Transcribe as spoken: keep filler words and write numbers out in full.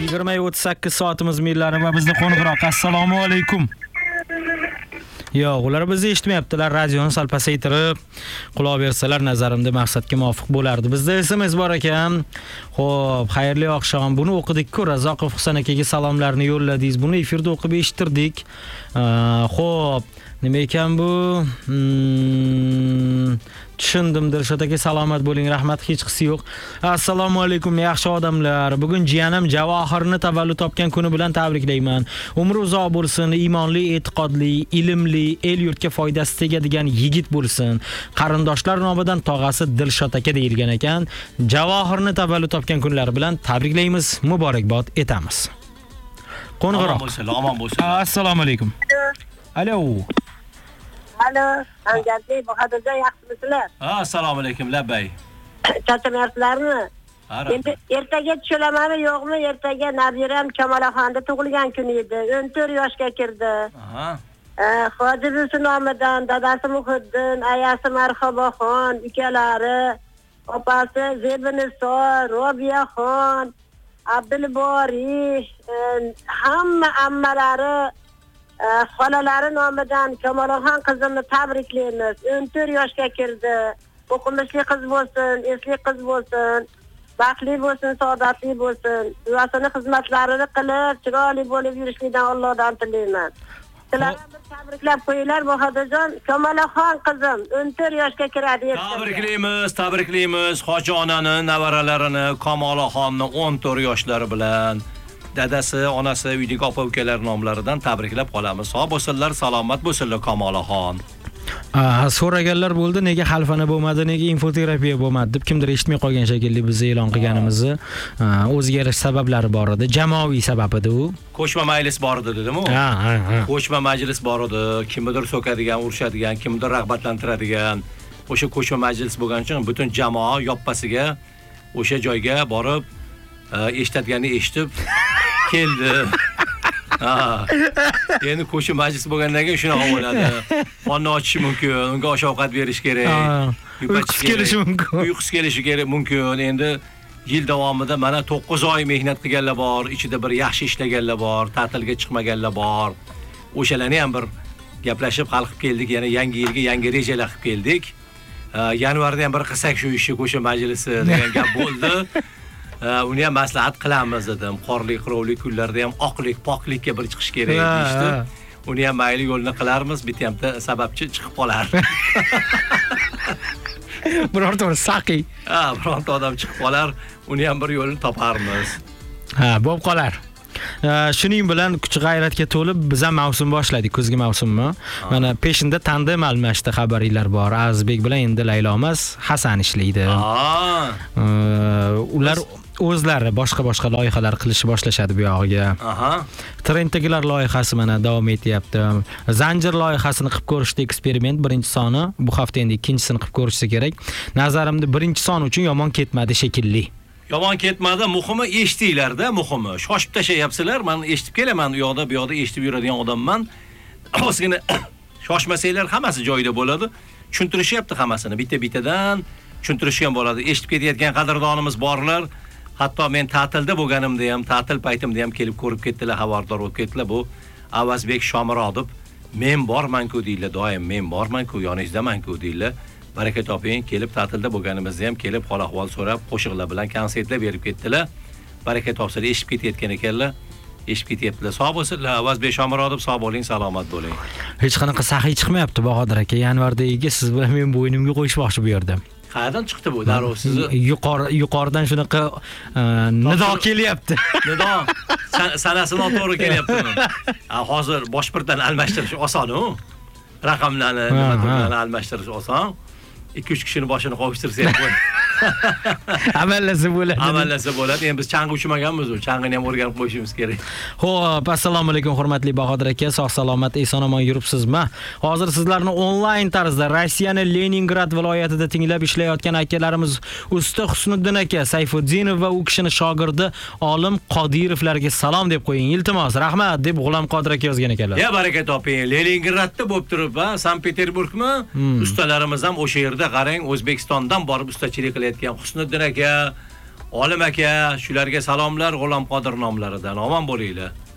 yigirma o'ttiz sakkiz soatimiz millari va bizda qo'ng'iroq. Assalomu alaykum. Yo'q, ular bizni eshitmayaptilar. Radioni sal pasaytirib, quloq bersalar nazarimda maqsadga muvofiq bo'lardi. Bizda S M S bor ekan. Xo'p, xayrli oqshom. Buni o'qidik-ku, Razoqov Husan akaga salomlarni yo'lladingiz. Buni efirda o'qib eshittirdik. Xo'p, nima ekan bu? Hmm, tushundim. Dilshod aka salomat bo'ling, rahmat, hech qisi yo'q. Assalomu alaykum yaxshi odamlar. Bugun jiyanim Javohirni tavallud topgan kuni bilan tabriklayman. Umri uzoq bo'lsin, iymonli, e'tiqodli, ilmli, el yurtga foydasi tegadigan yigit bo'lsin. Qarindoshlar nomidan tog'asi Dilshod aka deyilgan ekan. Javohirni tavallud topgan kunlari bilan tabriklaymiz, muborakbod etamiz. Qo'ng'iroq. Omon bo'lsin. Assalomu alaykum. Alo. Alo, Anjadli, Bahodirjon, yaxshimisizlar? Ha, assalomu alaykum, labbay. Charchamayapsizlarmi? Endi ertaga tushilamami, yo'qmi? Ertaga nabiram Kamolaxonda tug'ilgan kun edi. o'n to'rt yoshga kirdi. Aha. Hoji nomidan dadasi Muhiddin, ayasi Marhaboxon, ukalari, opasi Zebiniso, Robiyaxon, Abdulbori, hamma ammalari, xolalari nomidan Kamolaxon qizimni tabriklaymiz. o'n to'rt yoshga kirdi. O'qimishli qiz bo'lsin, esli qiz bo'lsin, baxtli bo'lsin, saodatli bo'lsin. Duosini, xizmatlarini qilib, chiroyli bo'lib yurishligidan Allohdan tilayman. Sizlarni bir tabriklab qo'yinglar, Bahodirjon. Kamolaxon qizim o'n to'rt yoshga kiradi. Tabriklaymiz, tabriklaymiz Hoji onani, navaralarini, Kamolaxonni o'n to'rt yoshlari bilan. Dadasi, onasi, uydagi opa-ukalar nomlaridan tabriklab qolamiz. Sog' bo'lsinlar, salomat bo'lsinlar Kamolaxon. So'raganlar bo'ldi, nega xalfana bo'lmadi, nega infoterapiya bo'lmadi deb kimdir eshitmay qolgan shekilli biz e'lon qilganimizni. O'ziga yarasha sabablari bor edi, jamoaviy sabab edi u. Qo'shma majlis bor edi, dedim-ku. Ha, ha, ha. Qo'shma majlis bor edi, kimdir so'kadigan, urishadigan, kimdir rag'batlantiradigan. O'sha qo'shma majlis bo'lgani uchun butun jamoa yoppasiga o'sha joyga borib, eshitadiganini eshitib keldi. Ha. Endi qo'shma majlis bo'lgandan keyin shunaqa bo'ladi. Qonni ochish mumkin, unga osh-ovqat berish kerak. Uyqusi kelishi mumkin. Uyqusi kelishi kerak mumkin. Endi yil davomida mana to'qqiz oy mehnat qilganlar bor, ichida bir yaxshi ishlaganlar bor, ta'tilga chiqmaganlar bor. O'shalarni ham bir gaplashib hal qilib keldik. Yana yangi yilga yangi rejalar qilib keldik. Yanvarda ham bir qilsak shu ishni qo'shma majlisi degan gap bo'ldi. Uni ham maslahat qilamiz dedim. Qorli, qirovli kunlarda ham oqlik, poklikka bir chiqish kerak deydi. Uni ham mayli yo'lni qilarmiz, bitamda sababchi chiqib qolar. Birorta bir saqiy. Ha, birorta odam chiqib qolar, uni ham bir yo'lni toparmiz. Ha, bo'lib qolar. Shuning bilan kuch g'ayratga to'lib biz ham mavsum boshladik, kuzgi mavsumni. Mana peshinda tandem almashdi xabaringlar bor. Azbek bilan endi Laylo emas, Hasan ishlaydi. Ular o'zlari boshqa-boshqa loyihalar qilishni boshlashadi bu yog'iga. Aha. Trenddagilar loyihasi mana davom etyapti. Zanjir loyihasini qilib ko'rishdi, eksperiment birinchi soni. Bu hafta endi ikkinchisini qilib ko'rishsa kerak. Nazarimda birinchi son uchun yomon ketmadi shekilli. Yomon ketmadi, muhimi eshitinglar-da, muhimi. Shoshib tashayapsizlar. Men eshitib kelaman, u yoqda, bu yoqda eshitib yuradigan odamman. Ozgina shoshmasanglar hammasi joyida bo'ladi. Tushuntirishyapti hammasini, bitta-bittadan tushuntirishgan bo'ladi. Eshitib ketayotgan qadrdonimiz borlar. Hatto men ta'tilda bo'lganimda ham, ta'til paytimda ham kelib ko'rib ketdilar, xabardor bo'lib ketdilar. Bu Avazbek Shomurodov, men borman-ku deydilar, doim men borman-ku, yoningizdaman-ku deydilar. Baraka toping, kelib ta'tilda bo'lganimizda ham kelib hol ahvol so'rab, qo'shiqlar bilan konsertlar berib ketdilar. Baraka topsizlar, eshitib ketayotgan ekanlar. Eshitib ketyaptilar. Sog' bo'lsinlar, Avazbek Shomurodov, sog' bo'ling, salomat bo'ling. Hech qanaqa saxiy chiqmayapti Bahodir aka. Yanvardagiga siz bilan men bo'ynimga qo'yishmoqchi bu yerda. Qayerdan chiqdi bu darrov sizni? Yuqori yuqoridan shunaqa nido kelyapti. Nido sanasi noto'g'ri kelyaptimi? Hozir boshpirtdan almashtirish oson-ku. Raqamlarni, nimalarni almashtirish oson. ikki uch kishini boshini qovushtirsa ham bo'ladi. Amallasa bo'ladi. Amallasa bo'ladi. Endi biz chang'i uchmaganmiz, u chang'ini ham o'rganib qo'yishimiz kerak. Xo'p, assalomu alaykum hurmatli Bahodir aka, sog' salomat, eson-omon yuribsizmi? Hozir sizlarni onlayn tarzda Rossiyaning Leningrad viloyatida tinglab ishlayotgan akalarimiz Usta Husniddin aka, Sayfuddinov va u kishining shogirdi Olim Qodirovlarga salom deb qo'ying. Iltimos, rahmat deb G'ulom Qodir aka yozgan ekanlar. Ya baraka toping. Leningradda bo'lib turib, ha, Sankt-Peterburgmi? Ustalarimiz ham o'sha yerda qarang, O'zbekistondan borib ustachilik qilayotgan Husniddin aka, Olim aka, shularga salomlar G'ulom Qodir nomlaridan. Omon bo'linglar.